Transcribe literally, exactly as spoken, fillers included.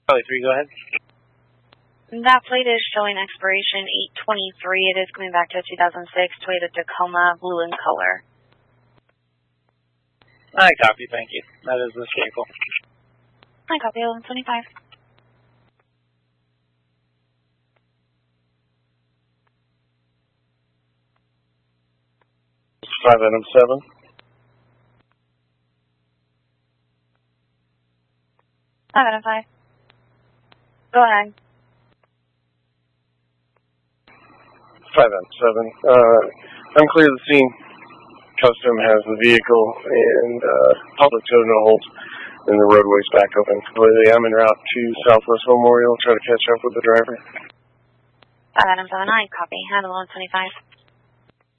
Charlie three, go ahead. That plate is showing expiration eight twenty-three. It is coming back to a two thousand six Toyota Tacoma, blue in color. I copy, thank you. That is this vehicle. I copy, eleven twenty-five. Five item seven. Five item five. Go ahead. Five item seven. Uh, unclear the scene. Custom has the vehicle and uh, public tow no holds, and the roadway's back open completely. I'm en route to Southwest Memorial, try to catch up with the driver. Five item seven, I copy. Have eleven twenty-five.